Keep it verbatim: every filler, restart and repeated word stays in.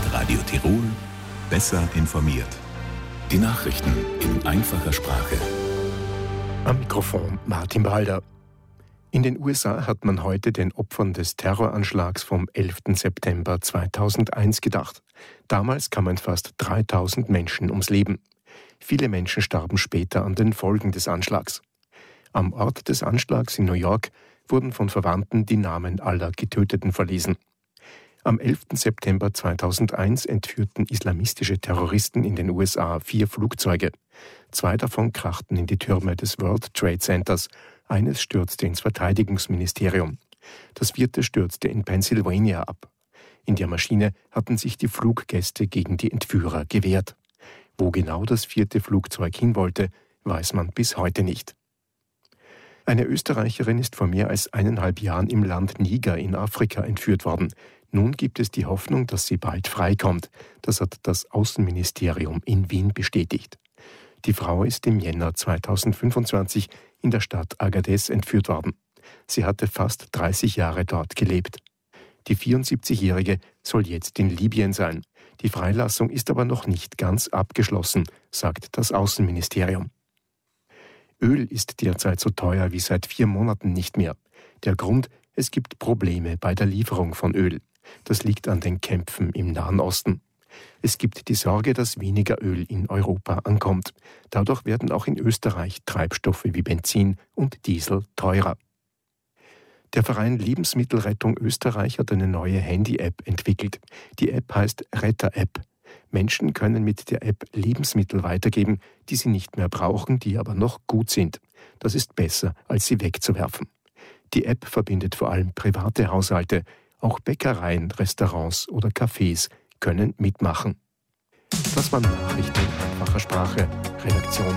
Radio Tirol, besser informiert. Die Nachrichten in einfacher Sprache. Am Mikrofon Martin Balder. In den U S A hat man heute den Opfern des Terroranschlags vom elften September zweitausendeins gedacht. Damals kamen fast dreitausend Menschen ums Leben. Viele Menschen starben später an den Folgen des Anschlags. Am Ort des Anschlags in New York wurden von Verwandten die Namen aller Getöteten verlesen. Am elften September zweitausendeins entführten islamistische Terroristen in den U S A vier Flugzeuge. Zwei davon krachten in die Türme des World Trade Centers. Eines stürzte ins Verteidigungsministerium. Das vierte stürzte in Pennsylvania ab. In der Maschine hatten sich die Fluggäste gegen die Entführer gewehrt. Wo genau das vierte Flugzeug hin wollte, weiß man bis heute nicht. Eine Österreicherin ist vor mehr als eineinhalb Jahren im Land Niger in Afrika entführt worden. Nun gibt es die Hoffnung, dass sie bald freikommt. Das hat das Außenministerium in Wien bestätigt. Die Frau ist im Jänner zweitausendfünfundzwanzig in der Stadt Agadez entführt worden. Sie hatte fast dreißig Jahre dort gelebt. Die vierundsiebzigjährige soll jetzt in Libyen sein. Die Freilassung ist aber noch nicht ganz abgeschlossen, sagt das Außenministerium. Öl ist derzeit so teuer wie seit vier Monaten nicht mehr. Der Grund: es gibt Probleme bei der Lieferung von Öl. Das liegt an den Kämpfen im Nahen Osten. Es gibt die Sorge, dass weniger Öl in Europa ankommt. Dadurch werden auch in Österreich Treibstoffe wie Benzin und Diesel teurer. Der Verein Lebensmittelrettung Österreich hat eine neue Handy-App entwickelt. Die App heißt Retter-App. Menschen können mit der App Lebensmittel weitergeben, die sie nicht mehr brauchen, die aber noch gut sind. Das ist besser, als sie wegzuwerfen. Die App verbindet vor allem private Haushalte. Auch Bäckereien, Restaurants oder Cafés können mitmachen. Das waren Nachrichten in einfacher Sprache. Redaktion